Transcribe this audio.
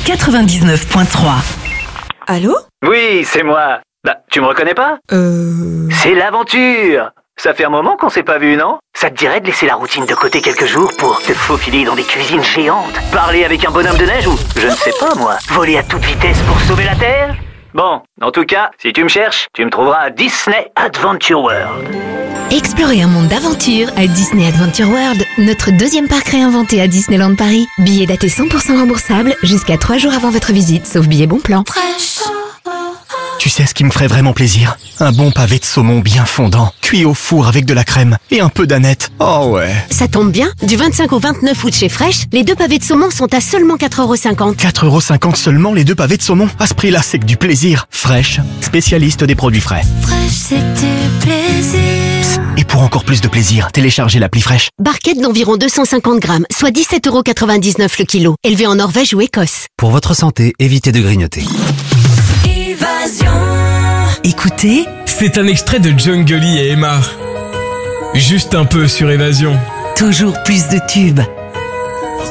99.3. Allô ? Oui, c'est moi. Bah, tu me reconnais pas ? C'est l'aventure. Ça fait un moment qu'on s'est pas vu, non ? Ça te dirait de laisser la routine de côté quelques jours pour te faufiler dans des cuisines géantes, parler avec un bonhomme de neige ou, je ne sais pas moi, voler à toute vitesse pour sauver la Terre ? Bon, en tout cas, si tu me cherches, tu me trouveras à Disney Adventure World. Explorez un monde d'aventure à Disney Adventure World, notre deuxième parc réinventé à Disneyland Paris. Billets datés 100% remboursables jusqu'à 3 jours avant votre visite, sauf billets bon plan. Tu sais ce qui me ferait vraiment plaisir ? Un bon pavé de saumon bien fondant, cuit au four avec de la crème et un peu d'aneth. Oh ouais. Ça tombe bien, du 25 au 29 août chez Fresh, les 2 pavés de saumon sont à seulement 4,50 €. 4,50 € seulement les 2 pavés de saumon. À ce prix-là, c'est que du plaisir. Fresh, spécialiste des produits frais. Fresh, c'est du plaisir. Et pour encore plus de plaisir, téléchargez l'appli Fresh. Barquette d'environ 250 grammes, soit 17,99 € le kilo. Élevé en Norvège ou Écosse. Pour votre santé, évitez de grignoter. Écoutez, c'est un extrait de Jungle et Emma. Juste un peu sur Évasion. toujours plus de tubes.